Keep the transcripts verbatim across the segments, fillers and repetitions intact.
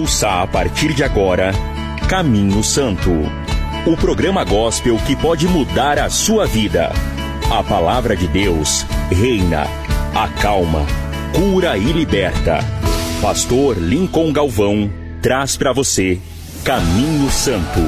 Ouça a partir de agora Caminho Santo, o programa gospel que pode mudar a sua vida. A palavra de Deus reina, acalma, cura e liberta. Pastor Lincoln Galvão traz para você Caminho Santo.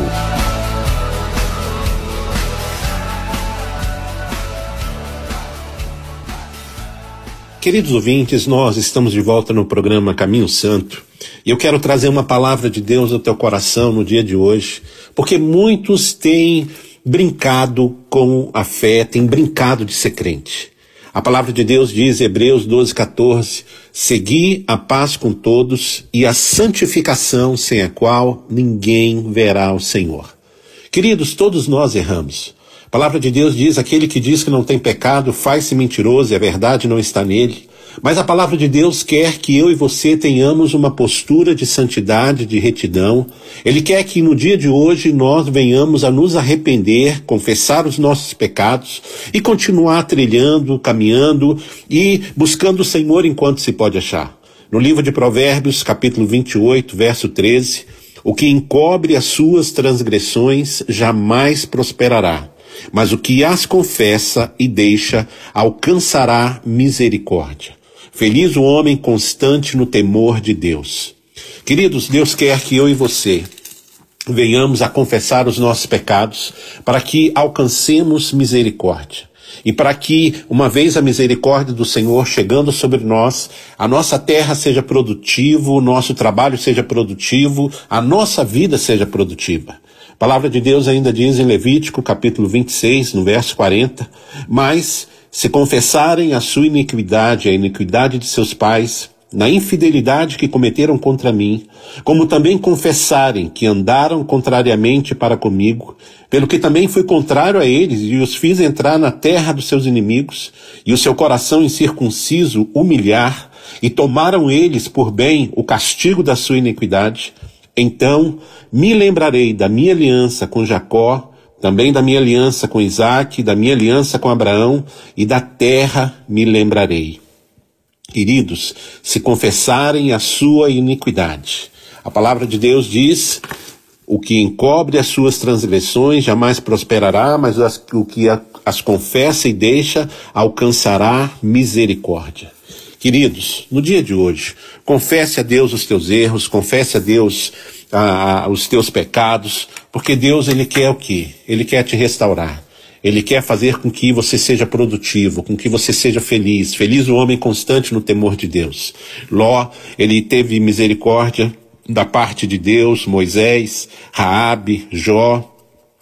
Queridos ouvintes, nós estamos de volta no programa Caminho Santo e eu quero trazer uma palavra de Deus ao teu coração no dia de hoje, porque muitos têm brincado com a fé, têm brincado de ser crente. A palavra de Deus diz, Hebreus doze, quatorze, segui a paz com todos e a santificação sem a qual ninguém verá o Senhor. Queridos, todos nós erramos. A palavra de Deus diz, aquele que diz que não tem pecado faz-se mentiroso e a verdade não está nele. Mas a palavra de Deus quer que eu e você tenhamos uma postura de santidade, de retidão. Ele quer que no dia de hoje nós venhamos a nos arrepender, confessar os nossos pecados e continuar trilhando, caminhando e buscando o Senhor enquanto se pode achar. No livro de Provérbios, capítulo vinte e oito, verso treze, o que encobre as suas transgressões jamais prosperará, mas o que as confessa e deixa alcançará misericórdia. Feliz o homem constante no temor de Deus. Queridos, Deus quer que eu e você venhamos a confessar os nossos pecados para que alcancemos misericórdia. E para que, uma vez a misericórdia do Senhor chegando sobre nós, a nossa terra seja produtiva, o nosso trabalho seja produtivo, a nossa vida seja produtiva. A palavra de Deus ainda diz em Levítico, capítulo vinte e seis, no verso quarenta, mas se confessarem a sua iniquidade, a iniquidade de seus pais, na infidelidade que cometeram contra mim, como também confessarem que andaram contrariamente para comigo, pelo que também fui contrário a eles e os fiz entrar na terra dos seus inimigos, e o seu coração incircunciso humilhar, e tomaram eles por bem o castigo da sua iniquidade, então me lembrarei da minha aliança com Jacó, também da minha aliança com Isaque, da minha aliança com Abraão, e da terra me lembrarei. Queridos, se confessarem a sua iniquidade, a palavra de Deus diz, o que encobre as suas transgressões jamais prosperará, mas as, o que as confessa e deixa alcançará misericórdia. Queridos, no dia de hoje, confesse a Deus os teus erros, confesse a Deus ah, os teus pecados, porque Deus, Ele quer o quê? Ele quer te restaurar. Ele quer fazer com que você seja produtivo, com que você seja feliz. Feliz o homem constante no temor de Deus. Ló, ele teve misericórdia da parte de Deus, Moisés, Raabe, Jó.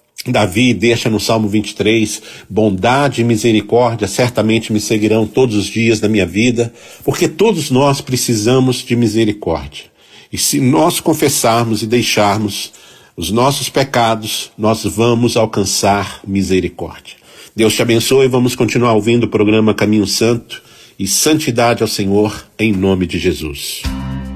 Davi deixa no Salmo vinte e três, bondade e misericórdia certamente me seguirão todos os dias da minha vida, porque todos nós precisamos de misericórdia. E se nós confessarmos e deixarmos os nossos pecados, nós vamos alcançar misericórdia. Deus te abençoe e vamos continuar ouvindo o programa Caminho Santo e santidade ao Senhor em nome de Jesus.